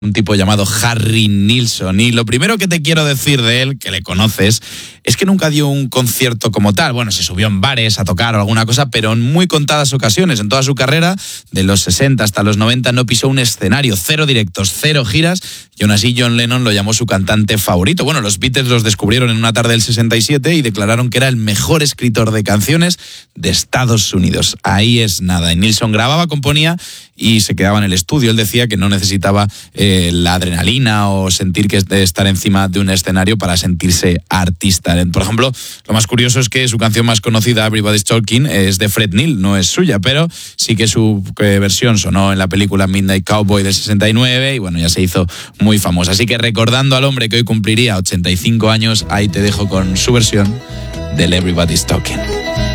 un tipo llamado Harry Nilsson. Y lo primero que te quiero decir de él, que le conoces, es que nunca dio un concierto como tal. Bueno, se subió en bares a tocar o alguna cosa, pero en muy contadas ocasiones. En toda su carrera, de los 60 hasta los 90, no pisó un escenario. 0 directos, 0 giras, y aún así John Lennon lo llamó su cantante favorito. Bueno, los Beatles los descubrieron en una tarde del 67 y declararon que era el mejor escritor de canciones de Estados Unidos. Ahí es nada. Y Nilsson grababa, componía y se quedaba en el estudio. Él decía que no necesitaba la adrenalina o sentir que es de estar encima de un escenario para sentirse artista. Por ejemplo, lo más curioso es que su canción más conocida, Everybody's Talking, es de Fred Neil, no es suya, pero sí que su versión sonó en la película Midnight Cowboy del 69 y bueno, ya se hizo muy famosa. Así que recordando al hombre que hoy cumpliría 85 años, ahí te dejo con su versión del Everybody's Talking.